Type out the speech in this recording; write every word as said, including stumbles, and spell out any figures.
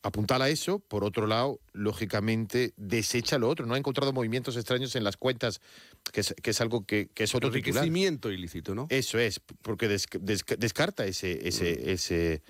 apuntala eso. Por otro lado, lógicamente, desecha lo otro. No ha encontrado movimientos extraños en las cuentas, que es, que es algo que, que es otro titular. Enriquecimiento ilícito, ¿no? Eso es, porque des, des, descarta ese, ese, mm. ese,